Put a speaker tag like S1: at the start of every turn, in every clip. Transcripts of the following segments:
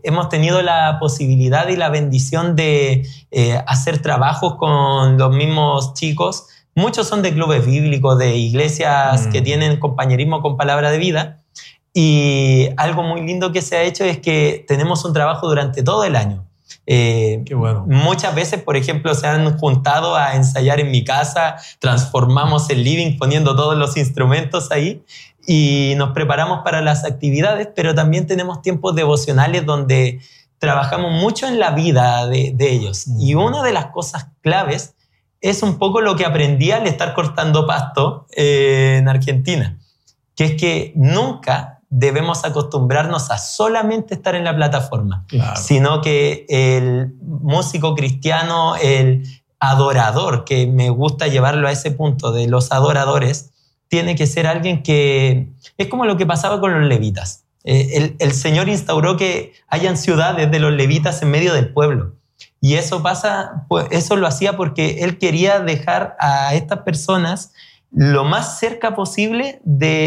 S1: hemos tenido la posibilidad y la bendición de hacer trabajos con los mismos chicos. Muchos son de clubes bíblicos, de iglesias que tienen compañerismo con palabra de vida. Y algo muy lindo que se ha hecho es que tenemos un trabajo durante todo el año.
S2: Qué bueno.
S1: Muchas veces, por ejemplo, se han juntado a ensayar en mi casa, transformamos el living poniendo todos los instrumentos ahí y nos preparamos para las actividades, pero también tenemos tiempos devocionales donde trabajamos mucho en la vida de ellos. Y una de las cosas claves es un poco lo que aprendí al estar cortando pasto en Argentina, que es que nunca debemos acostumbrarnos a solamente estar en la plataforma, claro, sino que el músico cristiano, el adorador, que me gusta llevarlo a ese punto de los adoradores, tiene que ser alguien que es como lo que pasaba con los levitas. El Señor instauró que hayan ciudades de los levitas en medio del pueblo. Y eso pasa, pues, eso lo hacía porque Él quería dejar a estas personas lo más cerca posible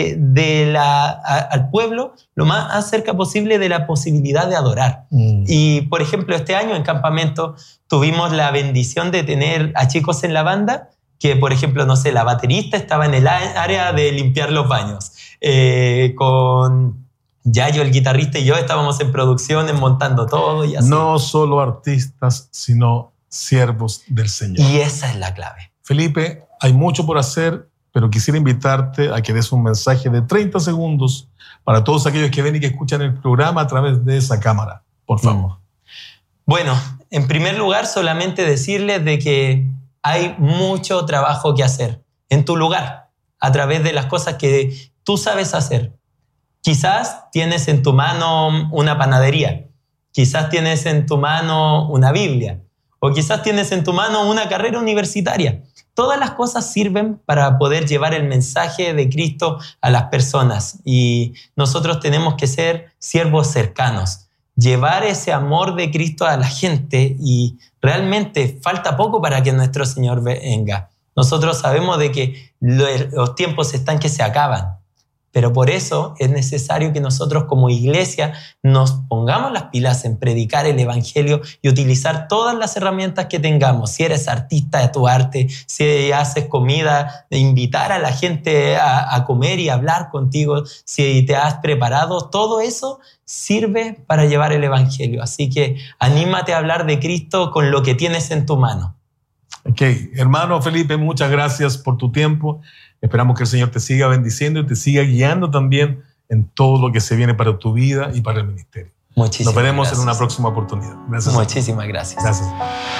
S1: al pueblo, lo más cerca posible de la posibilidad de adorar. Y, por ejemplo, este año en campamento tuvimos la bendición de tener a chicos en la banda que, por ejemplo, no sé, la baterista estaba en el área de limpiar los baños. Con Yayo, el guitarrista, y yo estábamos en producciones montando todo y así.
S2: No solo artistas, sino siervos del Señor.
S1: Y esa es la clave.
S2: Felipe, hay mucho por hacer, pero quisiera invitarte a que des un mensaje de 30 segundos para todos aquellos que ven y que escuchan el programa a través de esa cámara, por favor.
S1: Bueno, en primer lugar, solamente decirles de que hay mucho trabajo que hacer en tu lugar, a través de las cosas que tú sabes hacer. Quizás tienes en tu mano una panadería, quizás tienes en tu mano una Biblia, o quizás tienes en tu mano una carrera universitaria. Todas las cosas sirven para poder llevar el mensaje de Cristo a las personas y nosotros tenemos que ser siervos cercanos, llevar ese amor de Cristo a la gente y realmente falta poco para que nuestro Señor venga. Nosotros sabemos de que los tiempos están que se acaban, pero por eso es necesario que nosotros como iglesia nos pongamos las pilas en predicar el evangelio y utilizar todas las herramientas que tengamos. Si eres artista de tu arte, si haces comida, invitar a la gente a comer y hablar contigo, si te has preparado, todo eso sirve para llevar el evangelio. Así que anímate a hablar de Cristo con lo que tienes en tu mano.
S2: Ok, hermano Felipe, muchas gracias por tu tiempo. Esperamos que el Señor te siga bendiciendo y te siga guiando también en todo lo que se viene para tu vida y para el ministerio.
S1: Muchísimas gracias.
S2: Nos veremos en una próxima oportunidad.
S1: Gracias. Muchísimas gracias.
S2: Gracias.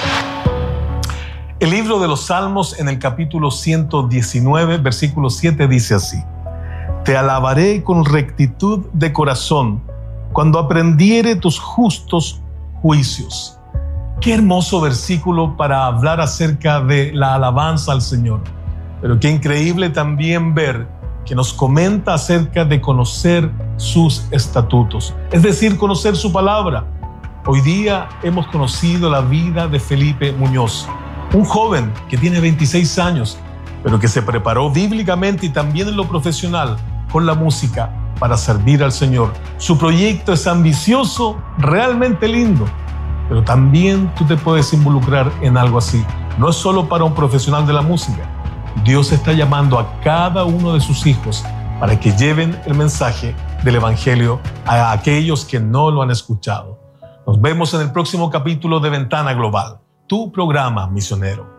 S2: El libro de los Salmos en el capítulo 119, versículo 7 dice así: Te alabaré con rectitud de corazón cuando aprendiere tus justos juicios. Qué hermoso versículo para hablar acerca de la alabanza al Señor. Pero qué increíble también ver que nos comenta acerca de conocer sus estatutos, es decir, conocer su palabra. Hoy día hemos conocido la vida de Felipe Muñoz, un joven que tiene 26 años, pero que se preparó bíblicamente y también en lo profesional con la música para servir al Señor. Su proyecto es ambicioso, realmente lindo, pero también tú te puedes involucrar en algo así. No es solo para un profesional de la música. Dios está llamando a cada uno de sus hijos para que lleven el mensaje del evangelio a aquellos que no lo han escuchado. Nos vemos en el próximo capítulo de Ventana Global, tu programa misionero.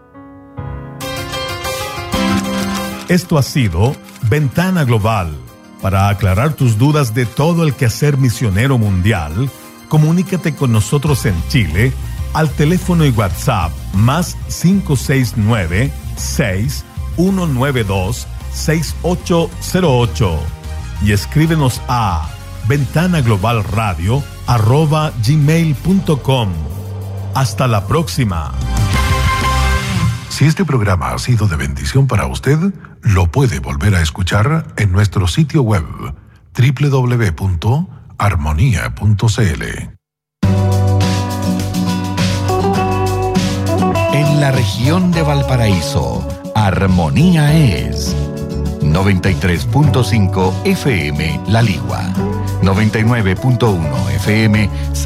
S3: Esto ha sido Ventana Global. Para aclarar tus dudas de todo el quehacer misionero mundial, comunícate con nosotros en Chile al teléfono y WhatsApp más 569-6192-6808 y escríbenos a ventanaglobalradio@gmail.com. Hasta la próxima.
S4: Si este programa ha sido de bendición para usted, lo puede volver a escuchar en nuestro sitio web www.armonia.cl.
S5: En la región de Valparaíso, Armonía es 93.5 FM La Ligua, 99.1 FM